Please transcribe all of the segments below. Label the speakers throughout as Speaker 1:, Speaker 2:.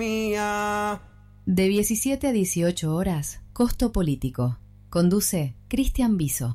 Speaker 1: De 17 a 18 horas, Costo Político. Conduce Cristian Biso.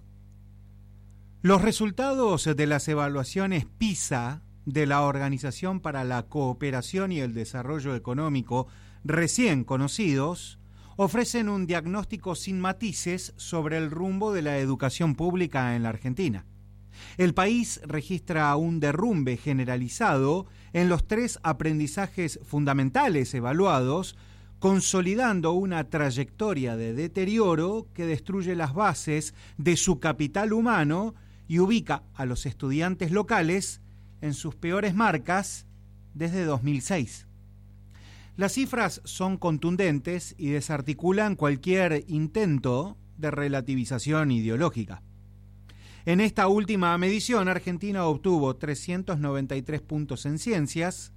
Speaker 2: Los resultados de las evaluaciones PISA de la Organización para la Cooperación y el Desarrollo Económico, recién conocidos, ofrecen un diagnóstico sin matices sobre el rumbo de la educación pública en la Argentina. El país registra un derrumbe generalizado en los 3 aprendizajes fundamentales evaluados, consolidando una trayectoria de deterioro que destruye las bases de su capital humano y ubica a los estudiantes locales en sus peores marcas desde 2006. Las cifras son contundentes y desarticulan cualquier intento de relativización ideológica. En esta última medición, Argentina obtuvo 393 puntos en ciencias,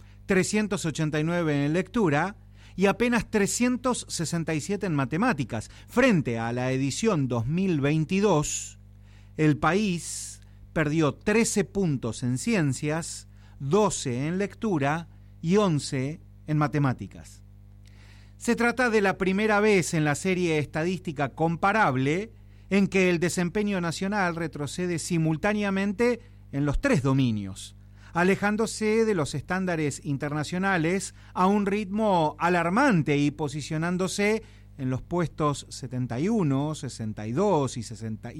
Speaker 2: 389 en lectura y apenas 367 en matemáticas. Frente a la edición 2022, el país perdió 13 puntos en ciencias, 12 en lectura y 11 en matemáticas. Se trata de la primera vez en la serie estadística comparable en que el desempeño nacional retrocede simultáneamente en los 3 dominios, alejándose de los estándares internacionales a un ritmo alarmante y posicionándose en los puestos 71, 62 y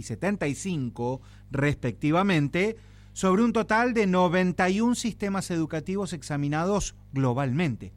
Speaker 2: 75, respectivamente, sobre un total de 91 sistemas educativos examinados globalmente.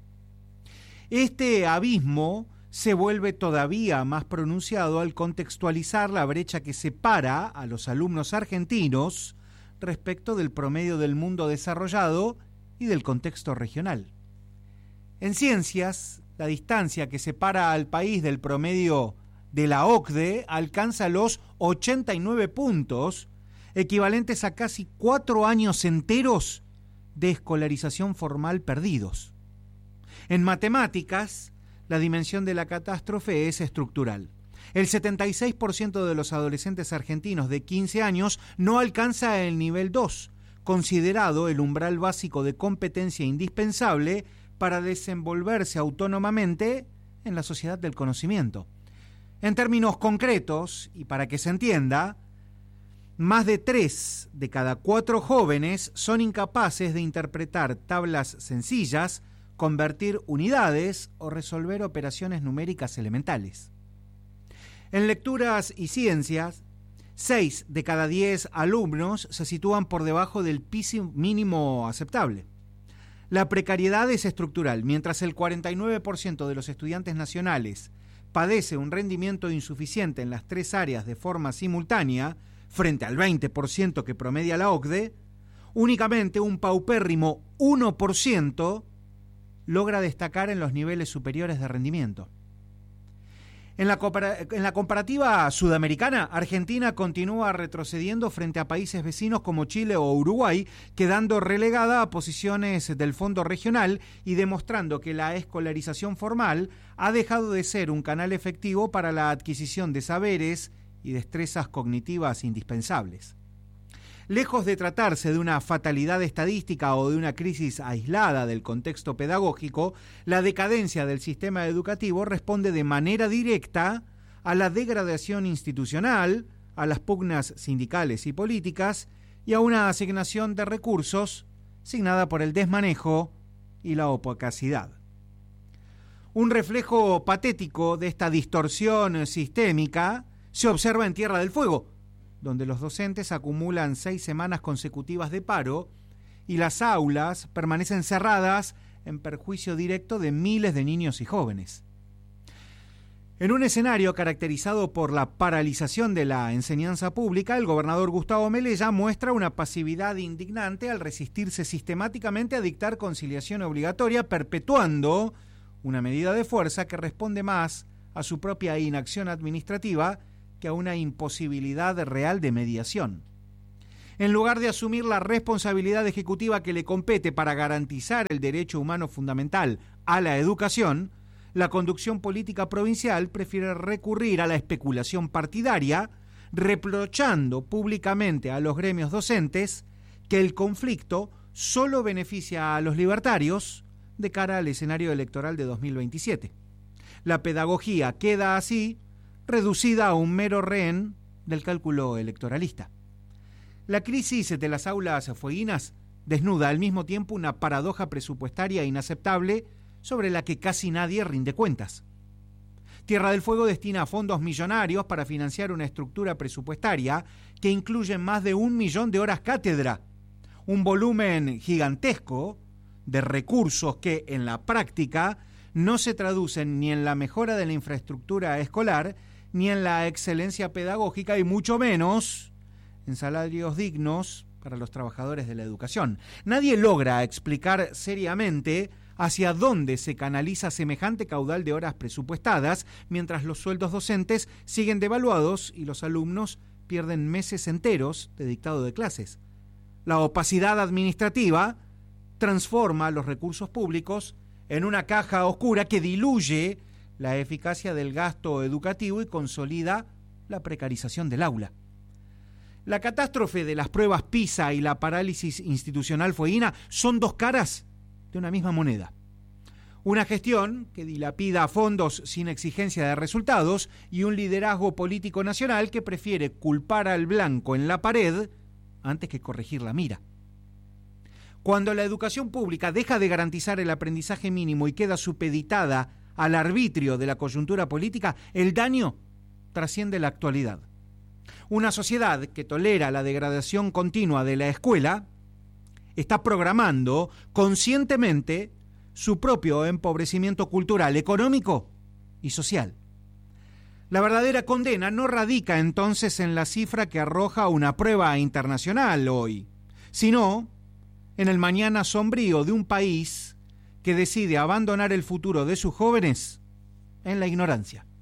Speaker 2: Este abismo se vuelve todavía más pronunciado al contextualizar la brecha que separa a los alumnos argentinos respecto del promedio del mundo desarrollado y del contexto regional. En ciencias, la distancia que separa al país del promedio de la OCDE alcanza los 89 puntos, equivalentes a casi 4 años enteros de escolarización formal perdidos. En matemáticas, la dimensión de la catástrofe es estructural. El 76% de los adolescentes argentinos de 15 años no alcanza el nivel 2, considerado el umbral básico de competencia indispensable para desenvolverse autónomamente en la sociedad del conocimiento. En términos concretos, y para que se entienda, más de 3 de cada 4 jóvenes son incapaces de interpretar tablas sencillas, convertir unidades o resolver operaciones numéricas elementales. En lecturas y ciencias, 6 de cada 10 alumnos se sitúan por debajo del piso mínimo aceptable. La precariedad es estructural. Mientras el 49% de los estudiantes nacionales padece un rendimiento insuficiente en las 3 áreas de forma simultánea, frente al 20% que promedia la OCDE, únicamente un paupérrimo 1% logra destacar en los niveles superiores de rendimiento. En la comparativa sudamericana, Argentina continúa retrocediendo frente a países vecinos como Chile o Uruguay, quedando relegada a posiciones del fondo regional y demostrando que la escolarización formal ha dejado de ser un canal efectivo para la adquisición de saberes y destrezas cognitivas indispensables. Lejos de tratarse de una fatalidad estadística o de una crisis aislada del contexto pedagógico, la decadencia del sistema educativo responde de manera directa a la degradación institucional, a las pugnas sindicales y políticas y a una asignación de recursos signada por el desmanejo y la opacidad. Un reflejo patético de esta distorsión sistémica se observa en Tierra del Fuego, donde los docentes acumulan 6 semanas consecutivas de paro y las aulas permanecen cerradas en perjuicio directo de miles de niños y jóvenes. En un escenario caracterizado por la paralización de la enseñanza pública, el gobernador Gustavo Melella muestra una pasividad indignante al resistirse sistemáticamente a dictar conciliación obligatoria, perpetuando una medida de fuerza que responde más a su propia inacción administrativa que a una imposibilidad real de mediación. En lugar de asumir la responsabilidad ejecutiva que le compete para garantizar el derecho humano fundamental a la educación, la conducción política provincial prefiere recurrir a la especulación partidaria, reprochando públicamente a los gremios docentes que el conflicto solo beneficia a los libertarios, de cara al escenario electoral de 2027. La pedagogía queda así reducida a un mero rehén del cálculo electoralista. La crisis de las aulas fueguinas desnuda al mismo tiempo una paradoja presupuestaria inaceptable sobre la que casi nadie rinde cuentas. Tierra del Fuego destina fondos millonarios para financiar una estructura presupuestaria que incluye más de 1 millón de horas cátedra, un volumen gigantesco de recursos que en la práctica no se traducen ni en la mejora de la infraestructura escolar, ni en la excelencia pedagógica y mucho menos en salarios dignos para los trabajadores de la educación. Nadie logra explicar seriamente hacia dónde se canaliza semejante caudal de horas presupuestadas, mientras los sueldos docentes siguen devaluados y los alumnos pierden meses enteros de dictado de clases. La opacidad administrativa transforma los recursos públicos en una caja oscura que diluye la eficacia del gasto educativo y consolida la precarización del aula. La catástrofe de las pruebas PISA y la parálisis institucional fueguina son dos caras de una misma moneda. Una gestión que dilapida fondos sin exigencia de resultados y un liderazgo político nacional que prefiere culpar al blanco en la pared antes que corregir la mira. Cuando la educación pública deja de garantizar el aprendizaje mínimo y queda supeditada al arbitrio de la coyuntura política, el daño trasciende la actualidad. Una sociedad que tolera la degradación continua de la escuela está programando conscientemente su propio empobrecimiento cultural, económico y social. La verdadera condena no radica entonces en la cifra que arroja una prueba internacional hoy, sino en el mañana sombrío de un país que decide abandonar el futuro de sus jóvenes en la ignorancia.